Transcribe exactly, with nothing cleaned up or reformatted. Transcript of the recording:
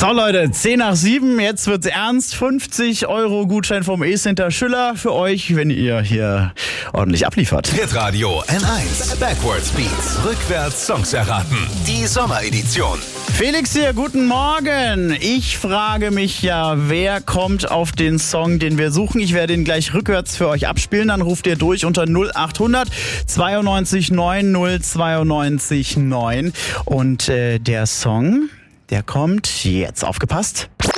So Leute, zehn nach sieben, jetzt wird's ernst. fünfzig Euro Gutschein vom E-Center Schüller für euch, wenn ihr hier ordentlich abliefert. Hitradio N eins. Backwards Beats. Rückwärts Songs erraten. Die Sommeredition. Felix hier, guten Morgen. Ich frage mich ja, wer kommt auf den Song, den wir suchen? Ich werde ihn gleich rückwärts für euch abspielen. Dann ruft ihr durch unter null achthundert zweiundneunzig neun null zweiundneunzig neun. Und äh, der Song, der kommt jetzt. Aufgepasst.